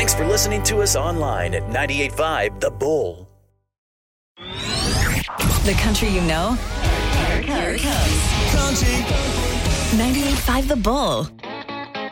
Thanks for listening to us online at 98.5 The Bull. The country you know? Here it comes. Country. 98.5 The Bull.